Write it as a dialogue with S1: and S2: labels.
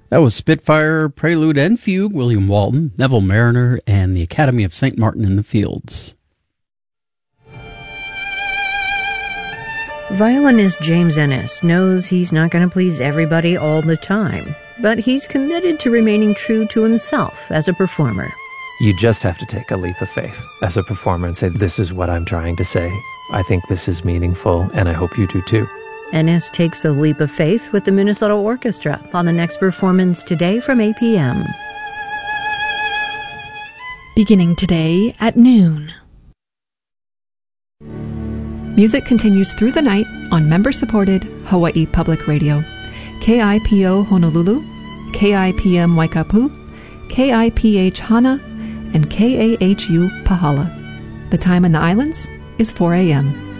S1: That was Spitfire, Prelude and Fugue, William Walton, Neville Mariner, and the Academy of St. Martin in the Fields.
S2: Violinist James Ennis knows he's not going to please everybody all the time, but he's committed to remaining true to himself as a performer.
S3: You just have to take a leap of faith as a performer and say, this is what I'm trying to say. I think this is meaningful, and I hope you do too.
S2: Ennis takes a leap of faith with the Minnesota Orchestra on the next performance today from 8 p.m.
S4: Beginning today at noon. Music continues through the night on member-supported Hawaii Public Radio. KIPO Honolulu, KIPM Waikapu, KIPH Hana, and KAHU Pahala. The time in the islands is 4 a.m.